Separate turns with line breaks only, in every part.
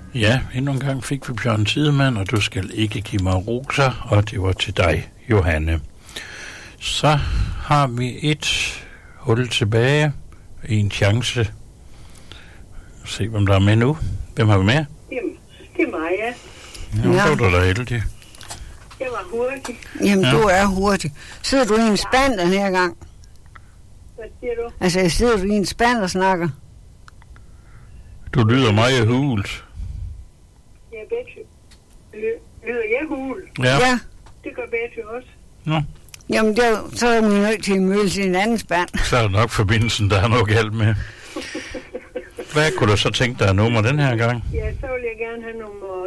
Ja, endnu en gang fik vi Bjørn Tidemand, og du skal ikke give mig roser, og det var til dig, Johanne. Så har vi et hul tilbage, en chance. Se, hvem der er med nu. Hvem har vi med?
Jamen, det er mig, ja.
Nu er du da heldig.
Jeg var hurtig.
Jamen, du er hurtig. Sidder du i en spand den her gang?
Hvad siger du?
Altså, sidder du i en spand og snakker?
Du lyder meget hult.
Ja, Betty. Lyder jeg hul?
Ja.
Det gør Betty også.
Nå.
Jamen, så er vi nødt til at mødes i en anden spand.
Så er det nok forbindelsen, der er noget galt med. Hvad kunne du så tænke dig nummer den her gang?
Ja, så vil jeg gerne have nummer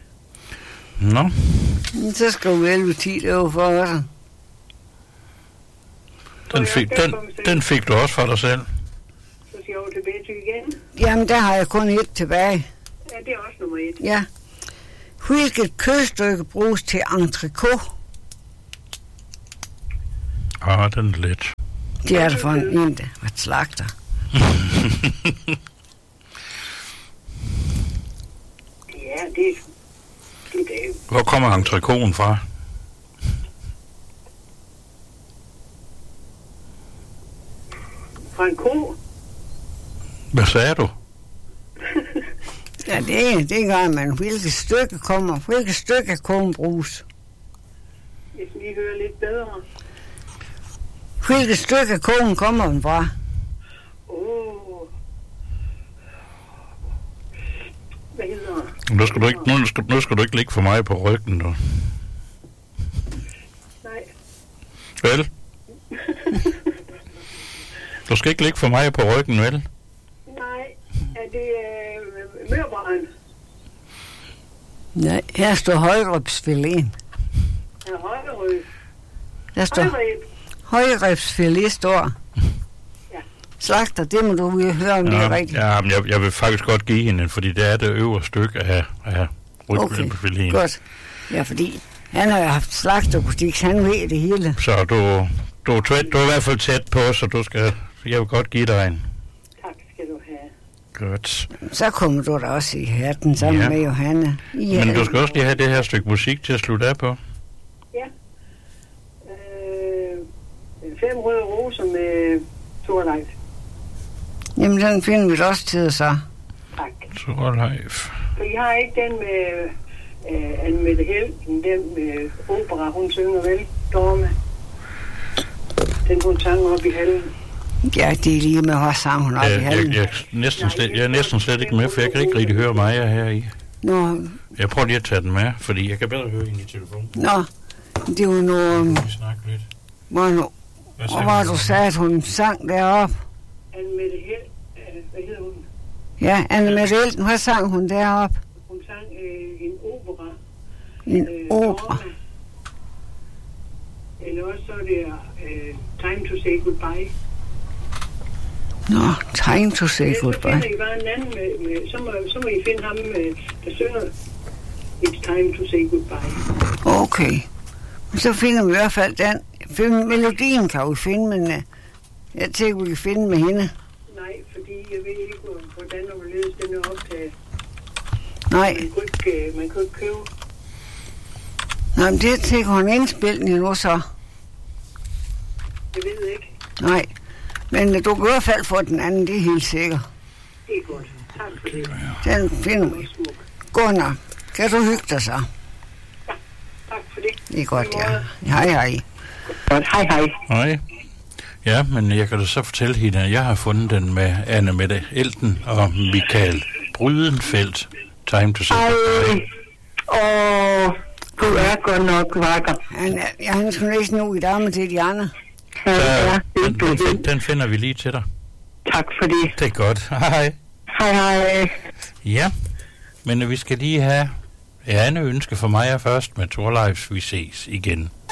1.
Nå.
Så skal du 11-10 over for os.
Den fik du også for dig selv.
Så skal jeg over til Betty igen.
Jamen, der har jeg kun et tilbage.
Ja, det er også nummer 1.
Ja. Hvilket kødstykke bruges til entrecôte?
Den er let.
Det er det for en, der var slagter.
Ja, det er det.
Hvor kommer entrecôten fra?
Fra en ko.
Hvad sagde du?
Ja, det gør man. Hvilket stykke af kogen bruges?
Jeg skal lige høre lidt bedre.
Hvilket stykke af kogen kommer den fra?
Hvad hedder
Nu skal du ikke ligge for mig på ryggen, du.
Nej.
Vel? Du skal ikke ligge for mig på ryggen, vel?
Nej. Er det mørbrand?
Nej, her står højrøbsfilet.
Ja, højrøb.
Der står højrøbsfilet står.
Ja.
Slagter, det må du høre om det er rigtigt.
Ja, men jeg vil faktisk godt give hende, fordi det er det øverste stykke af rygfileten.
Okay, godt. Ja, fordi han har jo haft slagterbutik, så han ved det hele.
Så du er i hvert fald tæt på, så jeg vil godt give dig en.
Tak skal du have.
Godt.
Så kommer du da også i hatten sammen med Johanne.
Men du skal også lige have det her stykke musik til at slutte af på.
Ja. 5 røde roser med Torleif.
Jamen, den finder vi da også til så.
Tak.
Torleif.
For jeg har ikke den med Anne-Mette Helten, den med opera, hun synger vel, Dorme. Den hun sang op i hallen.
Ja, det er lige med, hvad sang hun op i hallen.
Jeg er næsten slet ikke med, for jeg kan ikke rigtig høre mig her i.
Nå.
Jeg prøver lige at tage den med, fordi jeg kan bedre høre hende i telefonen.
Nå, det var noget...
Vi snakker lidt.
Hvor var du sagde, at hun sang deroppe?
Anne-Mette Helten, hvad hedder hun?
Ja, Anne-Mette Helten, hvad sang hun deroppe?
Hun sang en opera.
En opera?
Eller også så er det Time to Say Goodbye.
Nå, Time to Say Goodbye.
Så finder I bare en anden med så må I finde ham, der synger It's Time to Say Goodbye.
Okay. Så finder vi i hvert fald den. Melodien kan vi finde, men jeg tænker, vi kan finde med hende.
Nej, fordi jeg ved ikke, hvordan og hvorledes den er optaget.
Nej.
Man kunne ikke købe.
Nej, men det tænker hun indspillet nu så.
Jeg ved ikke.
Nej, men du kan i hvert fald få den anden, det er helt sikkert.
Det er godt. Tak for det.
Den finder vi. Gunnar, kan du hygge dig så?
Ja, tak for det.
Det er godt, ja. Hej, hej.
Godt, hej, hej.
Hej. Ja, men jeg kan da så fortælle hende, at jeg har fundet den med Anne-Mette Helten og Michael Brydenfeldt. Time to Say Goodbye.
Du er godt nok vakker.
Han skulle næsten ud i damen til de andre.
Ja,
den finder vi lige til dig.
Tak for det.
Det er godt. Hej.
Hej.
Ja, men vi skal lige have Anne ønske for mig først med Torleifs. Vi ses igen.